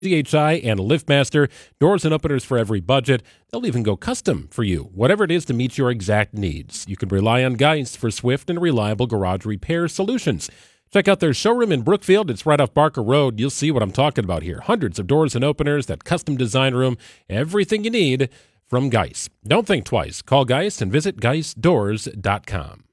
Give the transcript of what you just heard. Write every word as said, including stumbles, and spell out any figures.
C H I and LiftMaster, doors and openers for every budget. They'll even go custom for you, whatever it is to meet your exact needs. You can rely on Geist for swift and reliable garage repair solutions. Check out their showroom in Brookfield. It's right off Barker Road. You'll see what I'm talking about here. Hundreds of doors and openers, that custom design room, everything you need from Geist. Don't think twice. Call Geist and visit geist doors dot com.